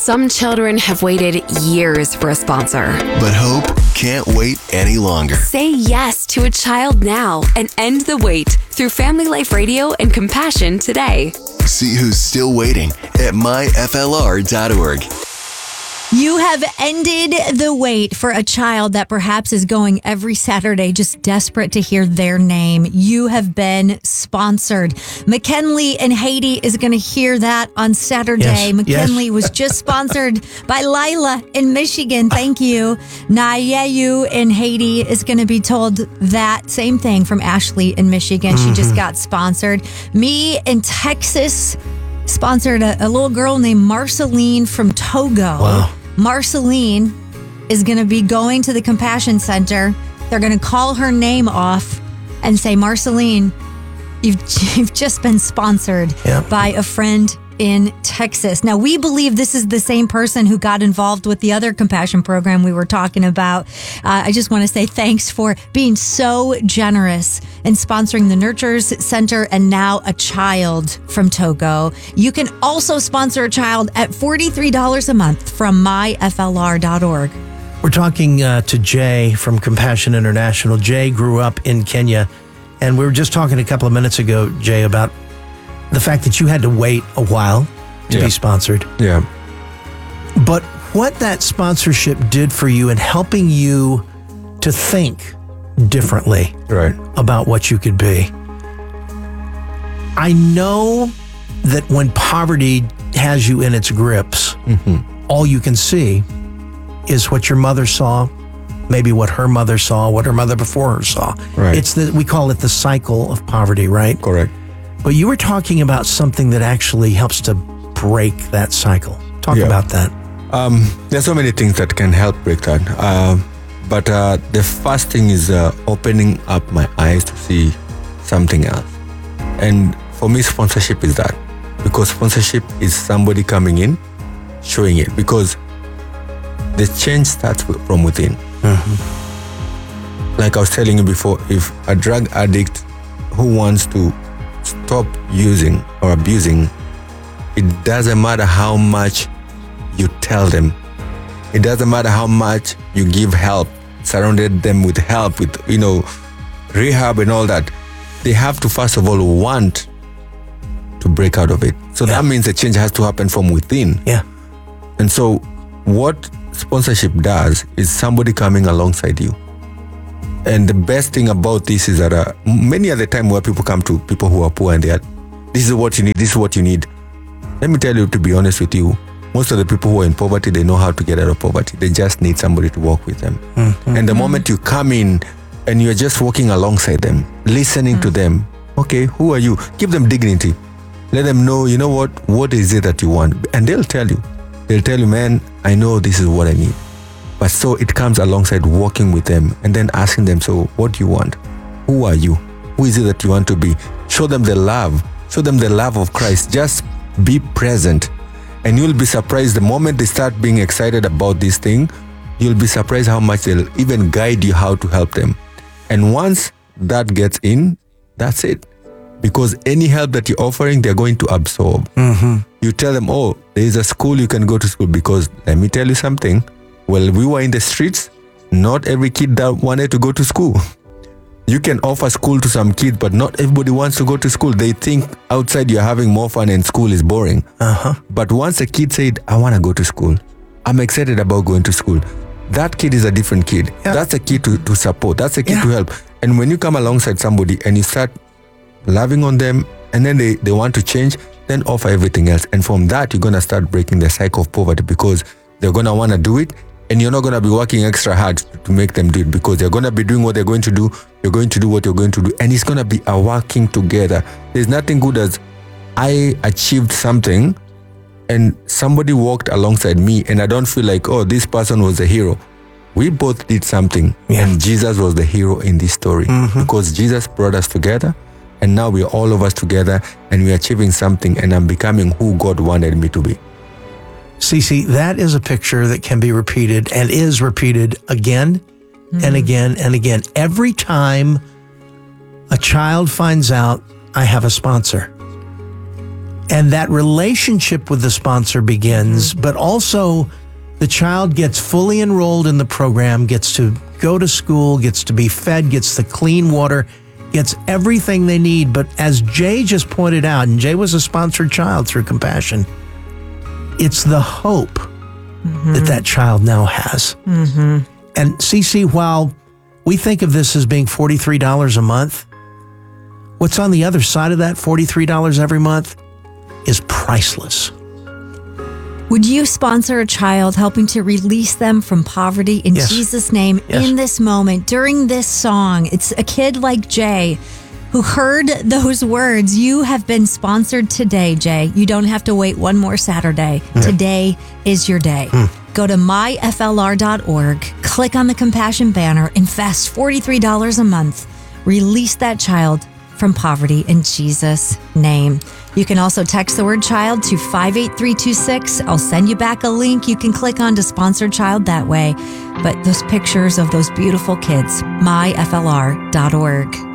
Some children have waited years for a sponsor. But Hope can't wait any longer. Say yes to a child now and end the wait through Family Life Radio and Compassion today. See who's still waiting at myflr.org. You have ended the wait for a child that perhaps is going every Saturday just desperate to hear their name. You have been sponsored. McKinley and Haiti is going to hear that on Saturday. Yes. McKinley was just sponsored by Lila in Michigan. Thank you. Nayeyu in Haiti is going to be told that same thing from Ashley in Michigan. She just got sponsored. Me in Texas sponsored a little girl named Marceline from Togo. Wow. Marceline is going to be going to the Compassion Center. They're going to call her name off and say, Marceline, you've just been sponsored by a friend in Texas. Now, we believe this is the same person who got involved with the other Compassion program we were talking about. I just want to say thanks for being so generous in sponsoring the Nurtures Center and now a child from Togo. You can also sponsor a child at $43 a month from myflr.org. We're talking to Jay from Compassion International. Jay grew up in Kenya, and we were just talking a couple of minutes ago, Jay, about the fact that you had to wait a while to be sponsored. Yeah. But what that sponsorship did for you in helping you to think differently about what you could be. I know that when poverty has you in its grips, all you can see is what your mother saw, maybe what her mother saw, what her mother before her saw. Right. We call it the cycle of poverty, right? Correct. But you were talking about something that actually helps to break that cycle. Talk about that. There's so many things that can help break that. But the first thing is opening up my eyes to see something else. And for me, sponsorship is that. Because sponsorship is somebody coming in, showing it. Because the change starts from within. Like I was telling you before, if a drug addict who wants to stop using or abusing, it doesn't matter how much you tell them. It doesn't matter how much you give help, surrounded them with help, with, rehab and all that. They have to, first of all, want to break out of it. So that means the change has to happen from within. Yeah. And so what sponsorship does is somebody coming alongside you. And the best thing about this is that many of the time where people come to people who are poor and they are, this is what you need, this is what you need. Let me tell you, to be honest with you, most of the people who are in poverty, they know how to get out of poverty. They just need somebody to walk with them. And the moment you come in and you're just walking alongside them, listening to them, okay, who are you? Give them dignity. Let them know, you know what is it that you want? And they'll tell you. They'll tell you, man, I know this is what I need. But so it comes alongside walking with them and then asking them, so what do you want? Who are you? Who is it that you want to be? Show them the love. Show them the love of Christ. Just be present. And you'll be surprised the moment they start being excited about this thing, you'll be surprised how much they'll even guide you how to help them. And once that gets in, that's it. Because any help that you're offering, they're going to absorb. You tell them, oh, there is a school you can go to school, because let me tell you something. Well, we were in the streets. Not every kid that wanted to go to school. You can offer school to some kids, but not everybody wants to go to school. They think outside you're having more fun and school is boring. But once a kid said, I want to go to school, I'm excited about going to school, that kid is a different kid. That's a kid to support. That's a kid to help. And when you come alongside somebody and you start loving on them, and then they want to change, then offer everything else. And from that, you're going to start breaking the cycle of poverty, because they're going to want to do it. And you're not going to be working extra hard to make them do it, because they're going to be doing what they're going to do. You're going to do what you're going to do. And it's going to be a working together. There's nothing good as I achieved something and somebody walked alongside me and I don't feel like, oh, this person was the hero. We both did something. And Jesus was the hero in this story, because Jesus brought us together. And now we're all of us together and we're achieving something, and I'm becoming who God wanted me to be. Cece, that is a picture that can be repeated and is repeated again and again and again. Every time a child finds out I have a sponsor, And that relationship with the sponsor begins, but also the child gets fully enrolled in the program, gets to go to school, gets to be fed, gets the clean water, gets everything they need. But as Jay just pointed out, and Jay was a sponsored child through Compassion, it's the hope that child now has. And Cece, while we think of this as being $43 a month, what's on the other side of that $43 every month is priceless. Would you sponsor a child, helping to release them from poverty in Jesus' name in this moment, during this song? It's a kid like Jay who heard those words. You have been sponsored today, Jay. You don't have to wait one more Saturday. Today is your day. Go to myflr.org, click on the Compassion banner, invest $43 a month. Release that child from poverty in Jesus' name. You can also text the word child to 58326. I'll send you back a link you can click on to sponsor child that way. But those pictures of those beautiful kids, myflr.org.